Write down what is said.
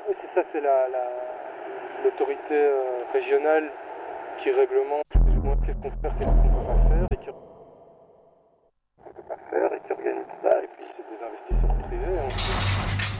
Oui, c'est ça, c'est l'autorité régionale qui réglemente plus ou moins qu'est-ce qu'on peut faire, qu'est-ce qu'on ne peut pas faire, et qui organise ça, et puis c'est des investisseurs privés. Hein.